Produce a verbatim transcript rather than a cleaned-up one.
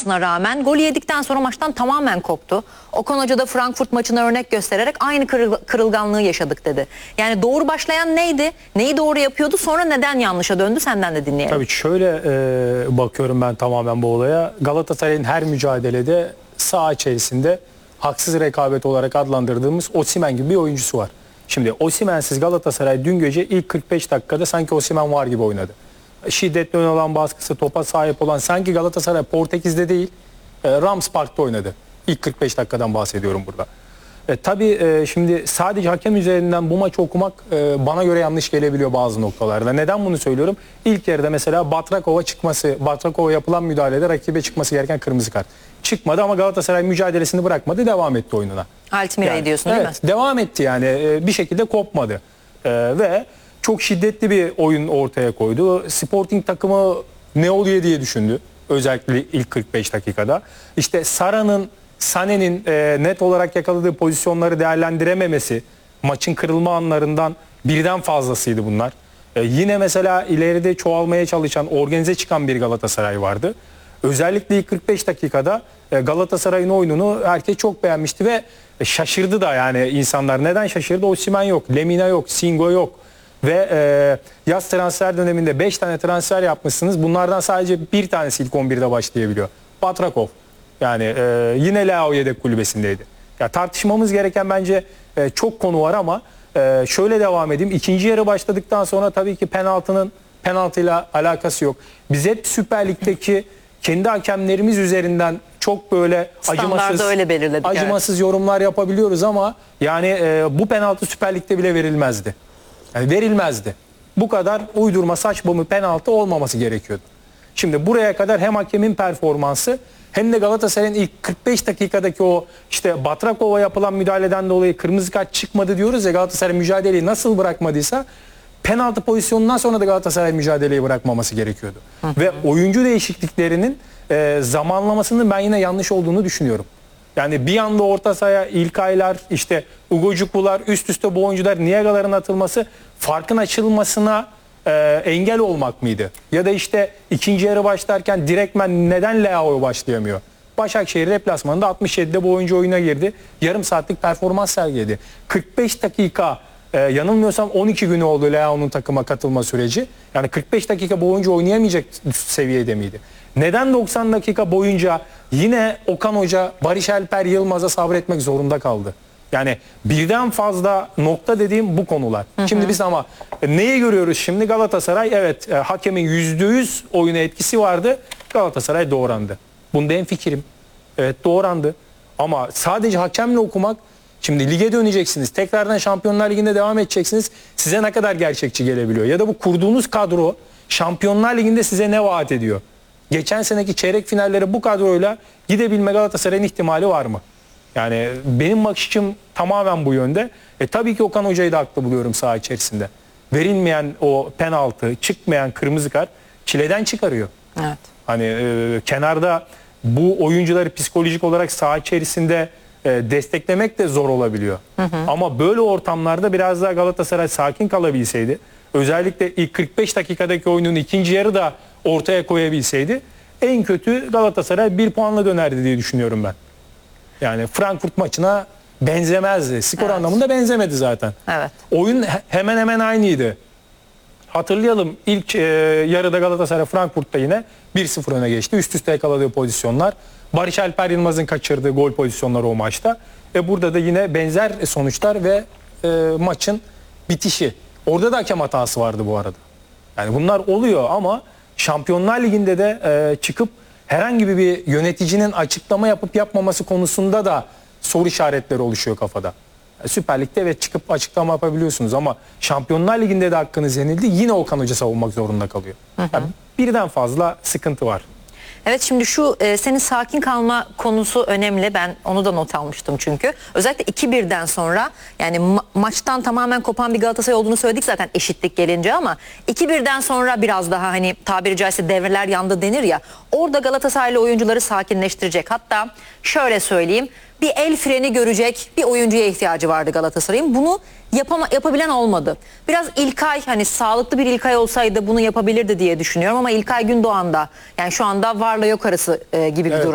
olmasına rağmen golü yedikten sonra maçtan tamamen koptu. Okan Hoca da Frankfurt maçına örnek göstererek aynı kırıl kırılganlığı yaşadık dedi. Yani doğru başlayan neydi? Neyi doğru yapıyordu? Sonra neden yanlışa döndü? Senden de dinleyelim. Tabii şöyle e, bakıyorum ben tamamen bu olaya. Galatasaray'ın her mücadelede saha içerisinde haksız rekabet olarak adlandırdığımız Osimhen gibi bir oyuncusu var. Şimdi Osimhen'siz Galatasaray dün gece ilk kırk beş dakikada sanki Osimhen var gibi oynadı. Şiddetli ön alan baskısı, topa sahip olan, sanki Galatasaray Portekiz'de değil e, Rams Park'ta oynadı. İlk kırk beş dakikadan bahsediyorum burada. E, tabii e, şimdi sadece hakem üzerinden bu maçı okumak e, bana göre yanlış gelebiliyor bazı noktalarda. Neden bunu söylüyorum? İlk yarıda mesela Batrakov'a çıkması, Batrakov'a yapılan müdahalede rakibe çıkması gereken kırmızı kart. Çıkmadı ama Galatasaray mücadelesini bırakmadı, devam etti oyununa. Altımira'yı Yani, diyorsun değil evet, mi? devam etti yani e, bir şekilde kopmadı. E, ve çok şiddetli bir oyun ortaya koydu. Sporting takımı ne oluyor diye düşündü. Özellikle ilk kırk beş dakikada. İşte Sara'nın, Sané'nin e, net olarak yakaladığı pozisyonları değerlendirememesi, maçın kırılma anlarından birden fazlasıydı bunlar. E, yine mesela ileride çoğalmaya çalışan, organize çıkan bir Galatasaray vardı. Özellikle ilk kırk beş dakikada e, Galatasaray'ın oyununu herkes çok beğenmişti ve e, şaşırdı da yani insanlar. Neden şaşırdı? Osimhen yok, Lemina yok, Singo yok. Ve e, yaz transfer döneminde beş tane transfer yapmışsınız. Bunlardan sadece bir tanesi ilk on birde başlayabiliyor. Batrakov. Yani e, yine Leao yedek kulübesindeydi. Ya tartışmamız gereken bence e, çok konu var ama e, şöyle devam edeyim. İkinci yarı başladıktan sonra tabii ki penaltının penaltıyla alakası yok. Biz hep Süper Lig'deki kendi hakemlerimiz üzerinden çok böyle acımasız, öyle belirledik, acımasız evet. yorumlar yapabiliyoruz ama yani e, bu penaltı Süper Lig'de bile verilmezdi. Yani verilmezdi. Bu kadar uydurma, saçma bir penaltı olmaması gerekiyordu. Şimdi buraya kadar hem hakemin performansı hem de Galatasaray'ın ilk kırk beş dakikadaki o işte Batrakov'a yapılan müdahaleden dolayı kırmızı kart çıkmadı diyoruz ya, Galatasaray mücadeleyi nasıl bırakmadıysa penaltı pozisyonundan sonra da Galatasaray mücadeleyi bırakmaması gerekiyordu. Hı hı. Ve oyuncu değişikliklerinin e, zamanlamasının ben yine yanlış olduğunu düşünüyorum. Yani bir anda orta sahaya İlkaylar, işte Ugocuklular, üst üste bu oyuncular, Niaga'ların atılması farkın açılmasına e, engel olmak mıydı? Ya da işte ikinci yarı başlarken direktmen neden Leao başlayamıyor? Başakşehir deplasmanında altmış yedide bu oyuncu oyuna girdi. Yarım saatlik performans sergiledi. kırk beş dakika e, yanılmıyorsam on iki günü oldu Leao'nun takıma katılma süreci. Yani kırk beş dakika bu oyuncu oynayamayacak seviyede miydi? Neden doksan dakika boyunca yine Okan Hoca Barış Alper Yılmaz'a sabretmek zorunda kaldı? Yani birden fazla nokta dediğim bu konular. Hı hı. Şimdi biz ama neyi görüyoruz şimdi? Galatasaray evet, e, hakemin yüzde yüz oyuna etkisi vardı. Galatasaray doğrandı. Bunda hemfikirim. Evet, doğrandı. Ama sadece hakemle okumak, şimdi lige döneceksiniz. Tekrardan Şampiyonlar Ligi'nde devam edeceksiniz. Size ne kadar gerçekçi gelebiliyor? Ya da bu kurduğunuz kadro Şampiyonlar Ligi'nde size ne vaat ediyor? Geçen seneki çeyrek finallere bu kadroyla gidebilme Galatasaray'ın ihtimali var mı? Yani benim bakış açım tamamen bu yönde. E tabii ki Okan Hoca'yı da haklı buluyorum saha içerisinde. Verilmeyen o penaltı, çıkmayan kırmızı kart çileden çıkarıyor. Evet. Hani e, kenarda bu oyuncuları psikolojik olarak saha içerisinde e, desteklemek de zor olabiliyor. Hı hı. Ama böyle ortamlarda biraz daha Galatasaray sakin kalabilseydi, özellikle ilk kırk beş dakikadaki oyunun ikinci yarı da ortaya koyabilseydi, en kötü Galatasaray bir puanla dönerdi diye düşünüyorum ben. Yani Frankfurt maçına benzemezdi. Skor evet. anlamında benzemedi zaten. Evet. Oyun hemen hemen aynıydı. Hatırlayalım, ilk e, yarıda Galatasaray Frankfurt'ta yine bir sıfır öne geçti. Üst üste yakaladığı pozisyonlar. Barış Alper Yılmaz'ın kaçırdığı gol pozisyonları o maçta. E burada da yine benzer sonuçlar ve e, maçın bitişi. Orada da hakem hatası vardı bu arada. Yani bunlar oluyor ama Şampiyonlar Ligi'nde de e, çıkıp herhangi bir yöneticinin açıklama yapıp yapmaması konusunda da soru işaretleri oluşuyor kafada. Yani Süper Lig'de evet çıkıp açıklama yapabiliyorsunuz ama Şampiyonlar Ligi'nde de hakkınız yenildi. Yine Okan Hoca savunmak zorunda kalıyor. Hı hı. Yani birden fazla sıkıntı var. Evet, şimdi şu e, senin sakin kalma konusu önemli. Ben onu da not almıştım çünkü. Özellikle iki birden sonra, yani ma maçtan tamamen kopan bir Galatasaray olduğunu söyledik zaten eşitlik gelince, ama iki birden sonra biraz daha hani tabiri caizse devreler yandı denir ya. Orada Galatasaraylı oyuncuları sakinleştirecek. Hatta şöyle söyleyeyim, bir el freni görecek bir oyuncuya ihtiyacı vardı Galatasaray'ın. Bunu yapama, yapabilen olmadı. Biraz İlkay, hani sağlıklı bir İlkay olsaydı bunu yapabilirdi diye düşünüyorum ama İlkay Gündoğan da yani şu anda varla yok arası e, gibi bir evet. durum.